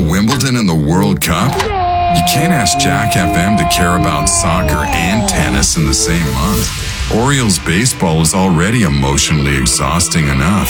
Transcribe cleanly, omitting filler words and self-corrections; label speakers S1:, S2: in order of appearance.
S1: Wimbledon and the World Cup? You can't ask Jack FM to care about soccer and tennis in the same month. Orioles baseball is already emotionally exhausting enough.